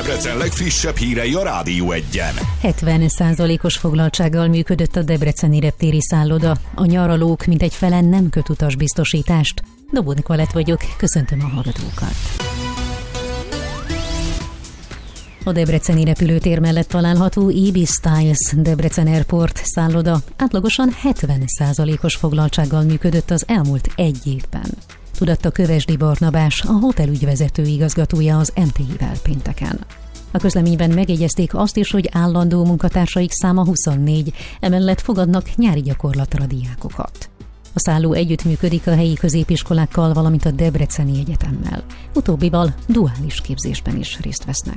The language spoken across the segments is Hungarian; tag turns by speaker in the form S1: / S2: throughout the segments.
S1: Debrecen legfrissebb hírei a Rádió 1-en.
S2: 70%-os foglaltsággal működött a debreceni reptéri szálloda. A nyaralók mintegy fele nem köt utasbiztosítást. Dobó Nikolett vagyok, köszöntöm a hallgatókat. A debreceni repülőtér mellett található Ibis Styles Debrecen Airport szálloda átlagosan 70%-os foglaltsággal működött az elmúlt egy évben. Tudatta Kövesdi Barnabás, a hotelügyvezető igazgatója az MTI-vel pénteken. A közleményben megjegyezték azt is, hogy állandó munkatársaik száma 24, emellett fogadnak nyári gyakorlatra diákokat. A szálló együttműködik a helyi középiskolákkal, valamint a Debreceni Egyetemmel. Utóbbival duális képzésben is részt vesznek.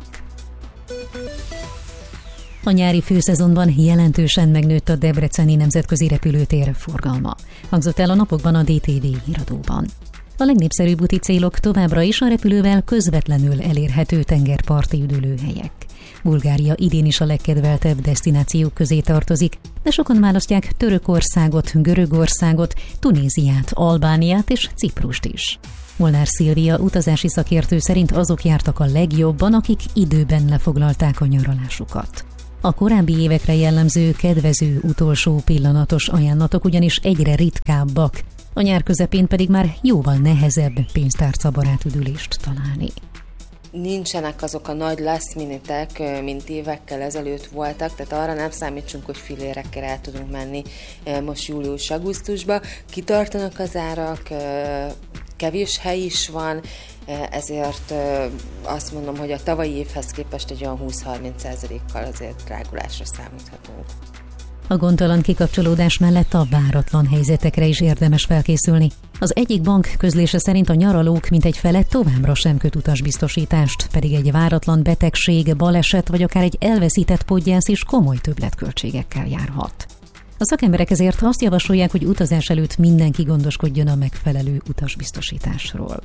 S2: A nyári főszezonban jelentősen megnőtt a debreceni nemzetközi repülőtér forgalma. Hangzott el a napokban a DTV híradóban. A legnépszerűbb úti célok továbbra is a repülővel közvetlenül elérhető tengerparti üdülőhelyek. Bulgária idén is a legkedveltebb desztinációk közé tartozik, de sokan választják Törökországot, Görögországot, Tunéziát, Albániát és Ciprust is. Molnár Szilvia utazási szakértő szerint azok jártak a legjobban, akik időben lefoglalták a nyaralásukat. A korábbi évekre jellemző, kedvező, utolsó pillanatos ajánlatok ugyanis egyre ritkábbak, a nyár közepén pedig már jóval nehezebb pénztárcabarát üdülést találni.
S3: Nincsenek azok a nagy last minute-ek, mint évekkel ezelőtt voltak, tehát arra nem számítsunk, hogy filérekkel el tudunk menni most július-augusztusba. Kitartanak az árak, kevés hely is van, ezért azt mondom, hogy a tavalyi évhez képest egy olyan 20-30%-kal azért drágulásra számíthatunk.
S2: A gondtalan kikapcsolódás mellett a váratlan helyzetekre is érdemes felkészülni. Az egyik bank közlése szerint a nyaralók mintegy fele továbbra sem köt utasbiztosítást, pedig egy váratlan betegség, baleset vagy akár egy elveszített podgyász is komoly többletköltségekkel járhat. A szakemberek ezért azt javasolják, hogy utazás előtt mindenki gondoskodjon a megfelelő utasbiztosításról.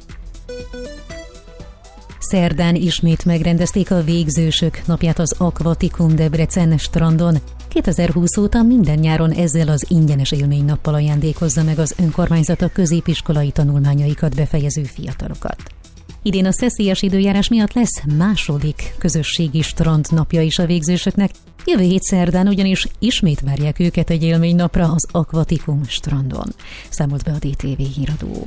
S2: Szerdán ismét megrendezték a végzősök napját az Aquaticum Debrecen strandon. 2020 óta minden nyáron ezzel az ingyenes élménynappal ajándékozza meg az önkormányzat a középiskolai tanulmányaikat befejező fiatalokat. Idén a szeszélyes időjárás miatt lesz második közösségi strandnapja is a végzősöknek. Jövő hét szerdán ugyanis ismét várják őket egy élménynapra az Aquaticum strandon, számolt be a DTV híradó.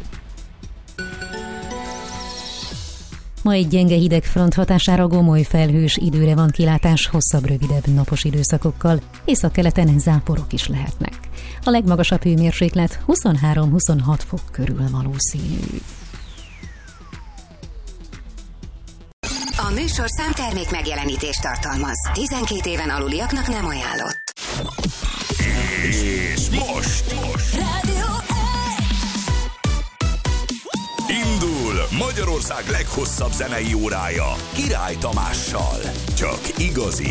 S2: Ma egy gyenge hidegfront hatására gomoly felhős időre van kilátás hosszabb, rövidebb napos időszakokkal, északkeleten záporok is lehetnek. A legmagasabb hőmérséklet 23-26 fok körül valószínű.
S4: A műsorszám termék megjelenítést tartalmaz. 12 éven aluliaknak nem ajánlott.
S1: És most
S4: Rádió
S1: indul Magyarország leghosszabb zenei órája Király Tamással. Csak igazi